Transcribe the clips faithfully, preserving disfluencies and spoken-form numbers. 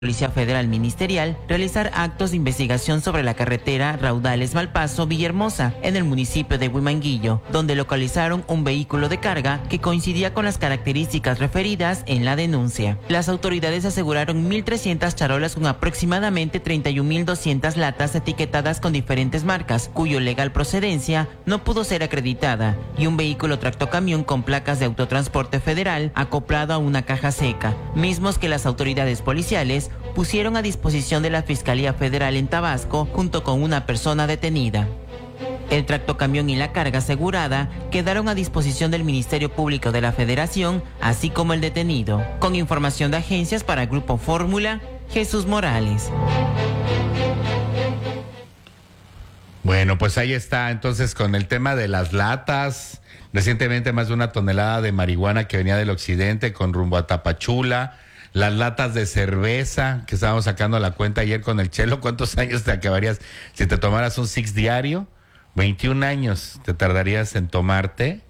Policía Federal Ministerial realizar actos de investigación sobre la carretera Raudales Malpaso-Villahermosa en el municipio de Huimanguillo, donde localizaron un vehículo de carga que coincidía con las características referidas en la denuncia. Las autoridades aseguraron mil trescientas charolas con aproximadamente treinta y un mil doscientas latas etiquetadas con diferentes marcas, cuyo legal procedencia no pudo ser acreditada, y un vehículo tractocamión con placas de autotransporte federal acoplado a una caja seca, mismos que las autoridades policiales pusieron a disposición de la Fiscalía Federal en Tabasco junto con una persona detenida. El tractocamión y la carga asegurada quedaron a disposición del Ministerio Público de la Federación, así como el detenido. Con información de agencias para Grupo Fórmula, Jesús Morales. Bueno, pues ahí está, entonces, con el tema de las latas. Recientemente más de una tonelada de marihuana que venía del occidente con rumbo a Tapachula. Las latas de cerveza que estábamos sacando la cuenta ayer con el Chelo. ¿Cuántos años te acabarías si te tomaras un six diario? veintiún años te tardarías en tomarte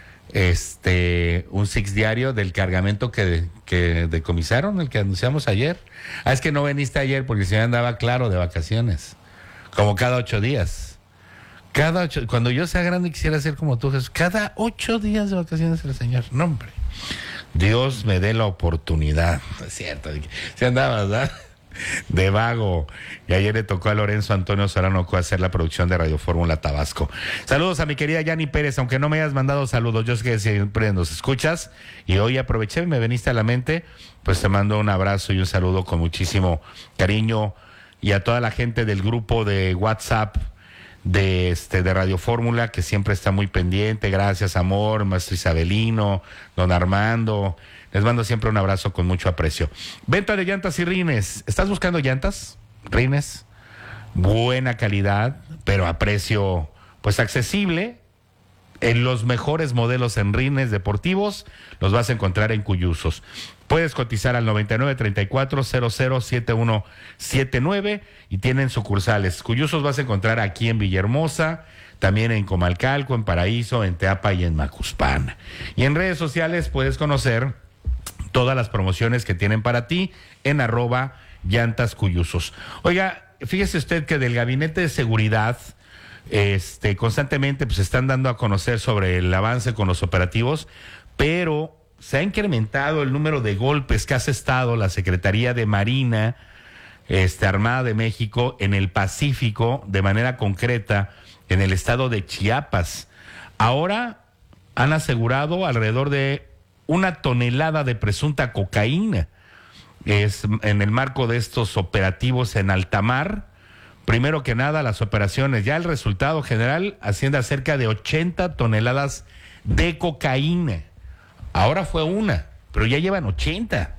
este un six diario del cargamento que, que decomisaron, el que anunciamos ayer. Ah, es que no viniste ayer porque el señor andaba claro de vacaciones, como cada ocho días. Cada ocho, cuando yo sea grande quisiera ser como tú, Jesús. Cada ocho días de vacaciones el señor. No, hombre. Dios me dé la oportunidad. Es cierto, se andaba, ¿verdad? De vago. Y ayer le tocó a Lorenzo Antonio Solano hacer la producción de Radio Fórmula Tabasco. Saludos a mi querida Yani Pérez, aunque no me hayas mandado saludos, yo sé que siempre nos escuchas y hoy aproveché y me veniste a la mente, pues te mando un abrazo y un saludo con muchísimo cariño, y a toda la gente del grupo de WhatsApp de este de Radio Fórmula, que siempre está muy pendiente. Gracias, amor, maestro Isabelino, don Armando, les mando siempre un abrazo con mucho aprecio. Venta de llantas y rines. ¿Estás buscando llantas, rines? Buena calidad, pero a precio pues accesible. En los mejores modelos en rines deportivos los vas a encontrar en Cuyusos. Puedes cotizar al noventa y nueve, treinta y cuatro, cero cero, siete uno siete nueve y tienen sucursales. Cuyusos vas a encontrar aquí en Villahermosa, también en Comalcalco, en Paraíso, en Teapa y en Macuspana. Y en redes sociales puedes conocer todas las promociones que tienen para ti en arroba llantas Cuyusos. Oiga, fíjese usted que del Gabinete de Seguridad este constantemente pues están dando a conocer sobre el avance con los operativos, pero se ha incrementado el número de golpes que ha asestado la Secretaría de Marina este, Armada de México en el Pacífico, de manera concreta en el estado de Chiapas. Ahora han asegurado alrededor de una tonelada de presunta cocaína. Es en el marco de estos operativos en alta mar. Primero que nada, las operaciones, ya el resultado general asciende a cerca de ochenta toneladas de cocaína. Ahora fue una, pero ya llevan ochenta.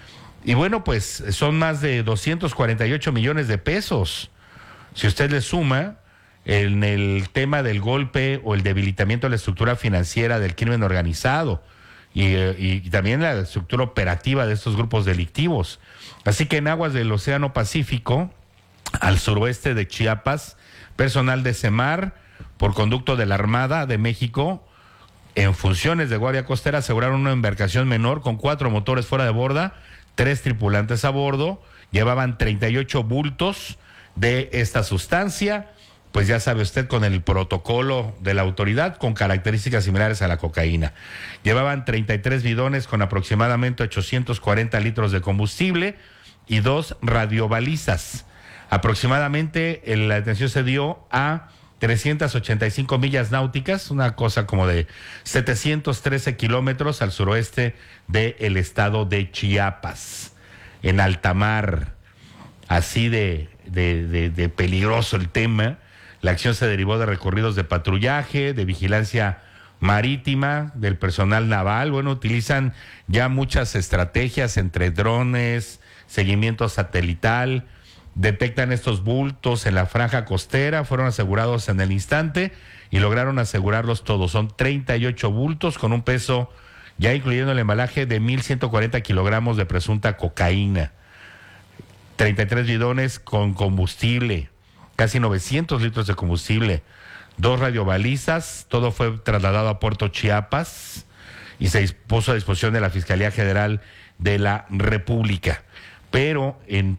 Y bueno, pues son más de doscientos cuarenta y ocho millones de pesos. Si usted le suma en el tema del golpe o el debilitamiento de la estructura financiera del crimen organizado y, y también la estructura operativa de estos grupos delictivos. Así que en aguas del Océano Pacífico, al suroeste de Chiapas, personal de CEMAR, por conducto de la Armada de México, en funciones de guardia costera, aseguraron una embarcación menor con cuatro motores fuera de borda, tres tripulantes a bordo, llevaban treinta y ocho bultos de esta sustancia, pues ya sabe usted, con el protocolo de la autoridad, con características similares a la cocaína. Llevaban treinta y tres bidones con aproximadamente ochocientos cuarenta litros de combustible y dos radiobalizas. Aproximadamente la detención se dio a trescientas ochenta y cinco millas náuticas, una cosa como de setecientos trece kilómetros al suroeste del estado de Chiapas, en alta mar. Así de, de, de, de peligroso el tema. La acción se derivó de recorridos de patrullaje, de vigilancia marítima, del personal naval. Bueno, utilizan ya muchas estrategias entre drones, seguimiento satelital. Detectan estos bultos en la franja costera, fueron asegurados en el instante y lograron asegurarlos todos. Son treinta y ocho bultos con un peso, ya incluyendo el embalaje, de mil ciento cuarenta kilogramos de presunta cocaína. treinta y tres bidones con combustible, casi novecientos litros de combustible, dos radiobalizas, todo fue trasladado a Puerto Chiapas y se puso a disposición de la Fiscalía General de la República. pero en